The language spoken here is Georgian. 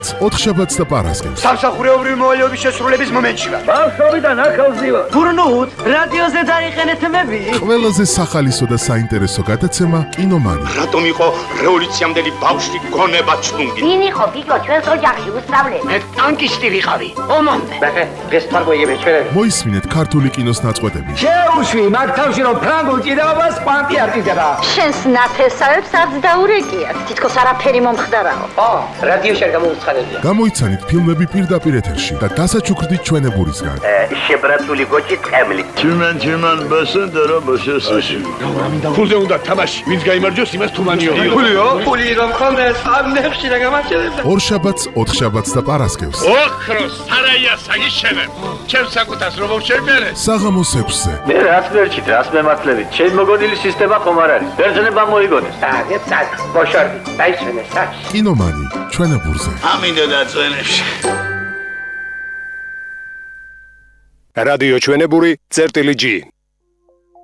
ოთხშაბათს და პარასკევს. სამსახურეობრივი მოვალეობის შესრულების მომენტში ვარ. ბავშვობიდან ახალზივა. გურნუთ, რადიოზე დაიყენეთ თემები. ყველაზე სახალისო და საინტერესო გადაცემა კინომანი. რატომ იყო რევოლუციამდელი ბავშვი გონება ჩუნგი? ვინ იყო გიგო ჩვენს ოჯახში უსწავლელი? მე ტანკისტი ვიყავი. ომამდე. ბახე, ეს თარგოიები ჩვენ. მოისმინეთ ქართული კინოს ნაწყვეტები. შეუშვი, მაგ თავში რომ ფრანგულ ჭიდაობას კვანტი არ ჭიდდება. შენს ნათესავებს არც დაურეკიათ. თითქოს არაფერი მომხდარაო. რადიოში არ გამოუცხადებია. გამოიცანით ფილმები პირდაპირ ეთერში და დასაჩუქრდით ჩვენებურისგან. შებრაცული გოჭი ტყემლი. Чиман басендера басесაში. ფულზე უნდა თამაში. ვინც გაიმარჯვოს, იმას თუმანიო. ფულიო? ფული რომ ხონდეს, ამნებში და გამარჯვებდა. ორშაბათს, ოთხშაბათს და პარასკევს. ოქროს სარაია საგიშენებ. ჩემ საკუთას რომ შევმერე. საღამოს 6-ზე. მე რაც მერჩით, რას მემართლებით. ჩემ მოგონილი სისტემა ხომ არ არის. ბერძნება მოიგონეს. წად, ბოშორდი, დაიშვენე საჩ. კინომანი ჩვენებურზე. ამინდა დაწვენებში. რადიო ჩვენებური წერტილი G